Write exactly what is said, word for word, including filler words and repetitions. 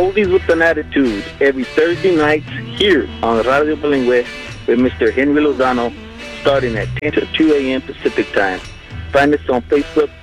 Oldies with an Attitude every Thursday nights here on Radio Bilingüe with Mister Henry Lozano starting at ten to two a.m. Pacific Time. Find us on Facebook,